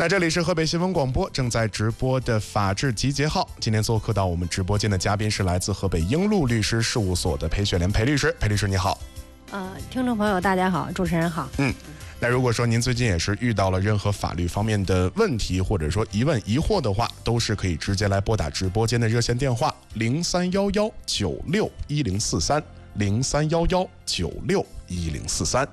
那这里是河北新闻广播正在直播的法治集结号，今天做客到我们直播间的嘉宾是来自河北英路律师事务所的裴雪莲裴律师。裴律师你好。 听众朋友大家好，主持人好。 那如果说您最近也是遇到了任何法律方面的问题，或者说疑问疑惑的话，都是可以直接来拨打直播间的热线电话03119610430311961043。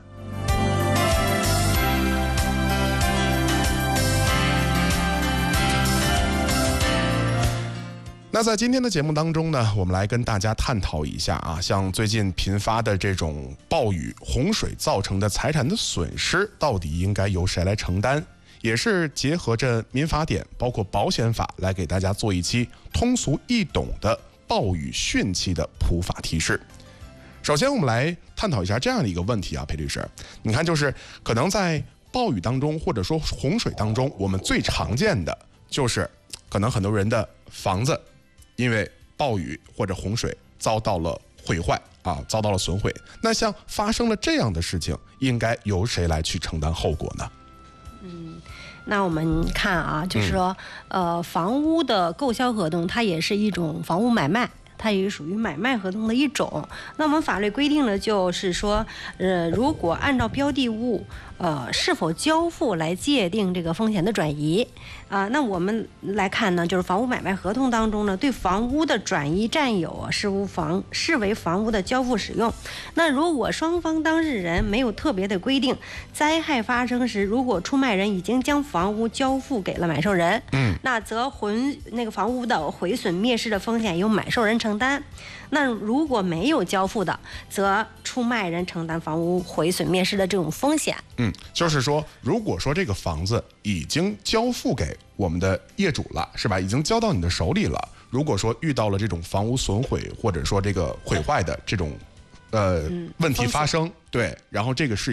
那在今天的节目当中呢，我们来跟大家探讨一下像最近频发的这种暴雨、洪水造成的财产的损失，到底应该由谁来承担？也是结合着民法典，包括保险法，来给大家做一期通俗易懂的暴雨汛期的普法提示。首先，我们来探讨一下这样的一个问题裴律师，你看，就是可能在暴雨当中，或者说洪水当中，我们最常见的就是可能很多人的房子因为暴雨或者洪水遭到了毁坏遭到了损毁。那像发生了这样的事情，应该由谁来去承担后果呢？ 那我们看就是说，房屋的购销合同，它也是一种房屋买卖，它也属于买卖合同的一种。那我们法律规定的就是说，如果按照标的物是否交付来界定这个风险的转移那我们来看呢，就是房屋买卖合同当中呢，对房屋的转移占有视为房屋的交付使用。那如果双方当事人没有特别的规定，灾害发生时，如果出卖人已经将房屋交付给了买受人，那则那个房屋的毁损灭失的风险由买受人承担。那如果没有交付的，则出卖人承担房屋毁损灭失的这种风险。 就是说，如果说这个房子已经交付给我们的业主了，是吧？已经交到你的手里了。如果说遇到了这种房屋损毁或者说这个毁坏的这种问题发生，对，然后这个是